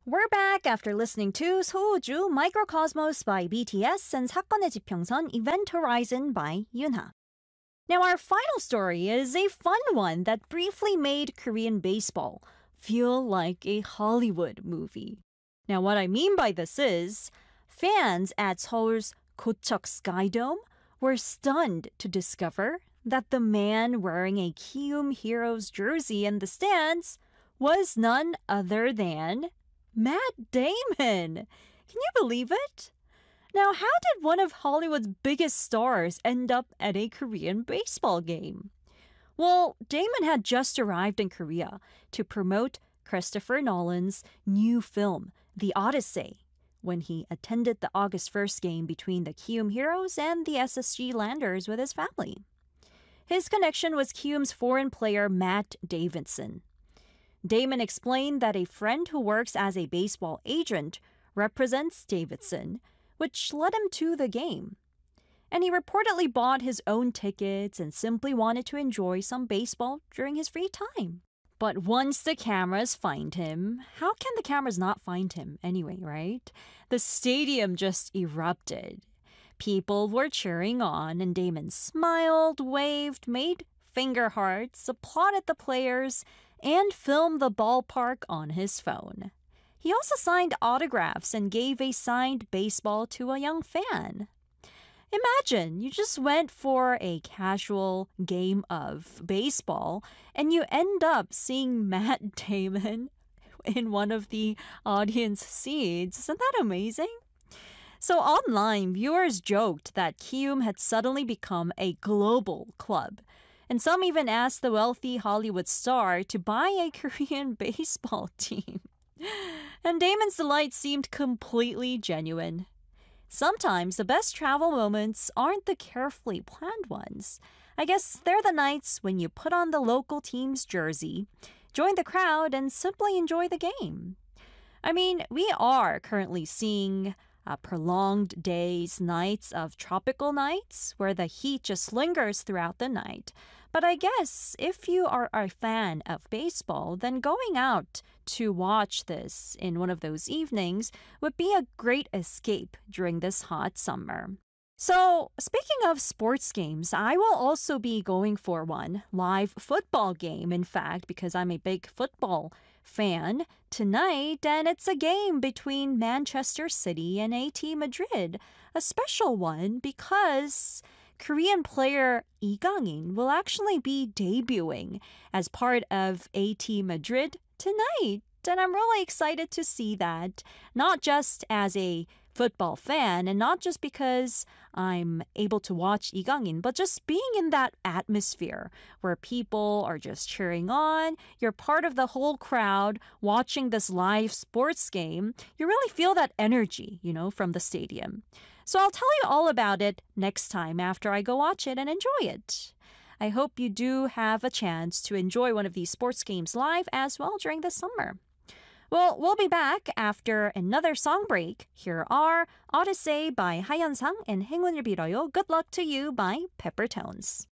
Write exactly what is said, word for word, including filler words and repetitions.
We're back after listening to 소우주 Microcosmos by B T S and 사건의 지평선 Event Horizon by Yunha. Now our final story is a fun one that briefly made Korean baseball feel like a Hollywood movie. Now what I mean by this is, fans at Seoul's Gocheok Skydome were stunned to discover that the man wearing a Kiwoom Heroes jersey in the stands was none other than Matt Damon. Can you believe it? Now, how did one of Hollywood's biggest stars end up at a Korean baseball game? Well, Damon had just arrived in Korea to promote Christopher Nolan's new film, The Odyssey, when he attended the August first game between the Kiwoom Heroes and the S S G Landers with his family. His connection was Kiwoom's foreign player Matt Davidson. Damon explained that a friend who works as a baseball agent represents Davidson, which led him to the game. And he reportedly bought his own tickets and simply wanted to enjoy some baseball during his free time. But once the cameras find him, how can the cameras not find him anyway, right? The stadium just erupted. People were cheering on, and Damon smiled, waved, made finger hearts, applauded the players, and filmed the ballpark on his phone. He also signed autographs and gave a signed baseball to a young fan. Imagine you just went for a casual game of baseball and you end up seeing Matt Damon in one of the audience seats. Isn't that amazing? So online, viewers joked that Kiwoom had suddenly become a global club. And some even asked the wealthy Hollywood star to buy a Korean baseball team. And Damon's delight seemed completely genuine. Sometimes the best travel moments aren't the carefully planned ones. I guess they're the nights when you put on the local team's jersey, join the crowd, and simply enjoy the game. I mean, we are currently seeing Uh, prolonged days, nights of tropical nights where the heat just lingers throughout the night. But I guess if you are a fan of baseball, then going out to watch this in one of those evenings would be a great escape during this hot summer. So, speaking of sports games, I will also be going for one live football game, in fact, because I'm a big football fan tonight, and it's a game between Manchester City and A T Madrid. A special one because Korean player Lee Gang-in will actually be debuting as part of A T Madrid tonight. And I'm really excited to see that, not just as a football fan and not just because I'm able to watch Lee Gang-in, but just being in that atmosphere where people are just cheering on. You're part of the whole crowd watching this live sports game. You really feel that energy, you know, from the stadium. So I'll tell you all about it next time after I go watch it and enjoy it. I hope you do have a chance to enjoy one of these sports games live as well during the summer. Well, we'll be back after another song break. Here are Odyssey by 하현상 and 행운을 빌어요. Good luck to you by Peppertones.